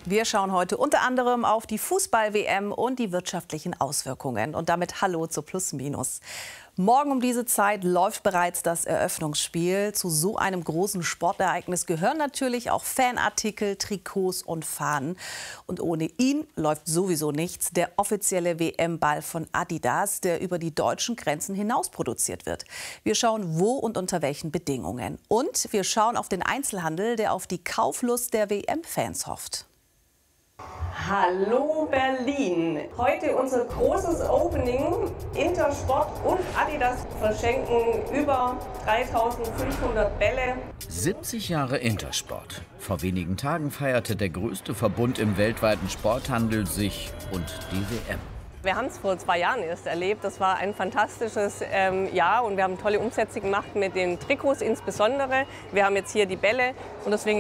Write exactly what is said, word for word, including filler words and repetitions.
Wir schauen heute unter anderem auf die Fußball-W M und die wirtschaftlichen Auswirkungen. Und damit hallo zu Plus Minus. Morgen um diese Zeit läuft bereits das Eröffnungsspiel. Zu so einem großen Sportereignis gehören natürlich auch Fanartikel, Trikots und Fahnen. Und ohne ihn läuft sowieso nichts. Der offizielle W M-Ball von Adidas, der über die deutschen Grenzen hinaus produziert wird. Wir schauen, wo und unter welchen Bedingungen. Und wir schauen auf den Einzelhandel, der auf die Kauflust der W M-Fans hofft. Hallo Berlin! Heute unser großes Opening. Intersport und Adidas verschenken über dreitausendfünfhundert Bälle. siebzig Jahre Intersport. Vor wenigen Tagen feierte der größte Verbund im weltweiten Sporthandel sich und die W M. Wir haben es vor zwei Jahren erst erlebt. Das war ein fantastisches ähm, Jahr und wir haben tolle Umsätze gemacht mit den Trikots insbesondere. Wir haben jetzt hier die Bälle und deswegen